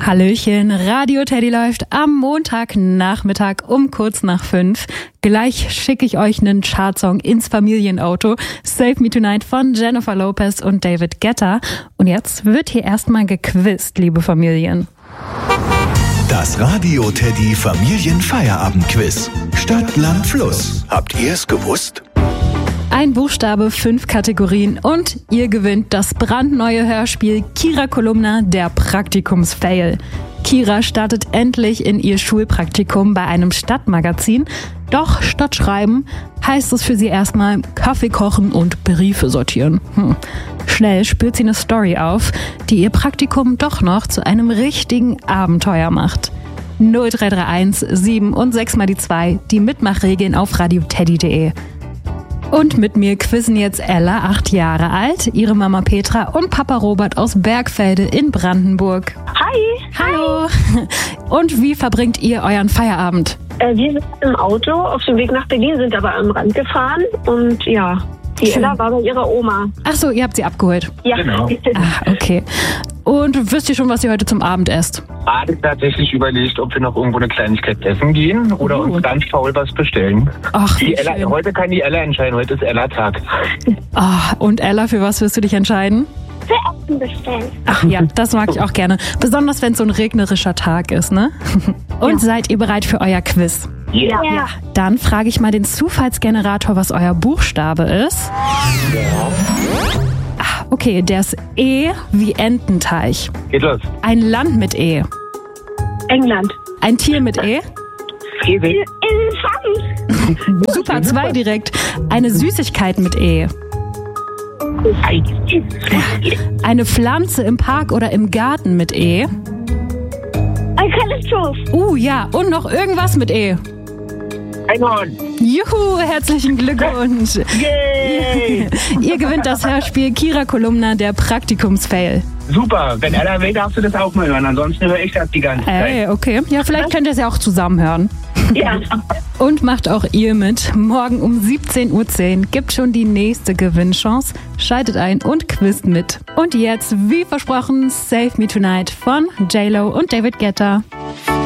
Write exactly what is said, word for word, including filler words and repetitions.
Hallöchen, Radio Teddy läuft am Montagnachmittag um kurz nach fünf. Gleich schicke ich euch einen Chartsong ins Familienauto. Save Me Tonight von Jennifer Lopez und David Guetta. Und jetzt wird hier erstmal gequizt, liebe Familien. Das Radio Teddy Familienfeierabendquiz. Stadt, Land, Fluss. Habt ihr es gewusst? Ein Buchstabe, fünf Kategorien und ihr gewinnt das brandneue Hörspiel Kira Kolumna, der Praktikumsfail. Kira startet endlich in ihr Schulpraktikum bei einem Stadtmagazin. Doch statt Schreiben heißt es für sie erstmal Kaffee kochen und Briefe sortieren. Hm. Schnell spürt sie eine Story auf, die ihr Praktikum doch noch zu einem richtigen Abenteuer macht. null drei drei eins sieben und sechs mal die zwei, die Mitmachregeln auf radioteddy punkt de. Und mit mir quizzen jetzt Ella, acht Jahre alt, ihre Mama Petra und Papa Robert aus Bergfelde in Brandenburg. Hi. Hallo. Und wie verbringt ihr euren Feierabend? Äh, wir sind im Auto auf dem Weg nach Berlin, sind aber am Rand gefahren und ja, die Schön. Ella war bei ihrer Oma. Ach so, ihr habt sie abgeholt. Ja, Genau. Ah, okay. Und wisst ihr schon, was ihr heute zum Abend esst? Gerade tatsächlich überlegt, ob wir noch irgendwo eine Kleinigkeit essen gehen oder Oh. uns ganz faul was bestellen. Ach, Die wie Ella, schön. heute kann die Ella entscheiden, heute ist Ella-Tag. Ah, und Ella, für was wirst du dich entscheiden? Für Essen bestellen. Ach ja, das mag ich auch gerne. Besonders wenn es so ein regnerischer Tag ist, ne? Und Ja. seid ihr bereit für euer Quiz? Yeah. Ja. Dann frage ich mal den Zufallsgenerator, was euer Buchstabe ist. Ah, okay, der ist E wie Ententeich. Geht los. Ein Land mit E. England. Ein Tier mit E. Esel. Elefant. Super, zwei direkt. Eine Süßigkeit mit E. Ei. Eine Pflanze im Park oder im Garten mit E. Ein Kallistrof. Uh, ja, und noch irgendwas mit E. Einhorn. Juhu, herzlichen Glückwunsch. Yay. Ihr gewinnt das Hörspiel Kira Kolumna, der Praktikumsfail. Super, wenn Ella will, darfst du das auch mal hören. Ansonsten höre ich das die ganze Zeit. Hey, okay. Ja, vielleicht könnt ihr es ja auch zusammen hören. Ja. Und macht auch ihr mit. Morgen um siebzehn Uhr zehn gibt schon die nächste Gewinnchance. Schaltet ein und quizt mit. Und jetzt, wie versprochen, Save Me Tonight von J Lo und David Guetta.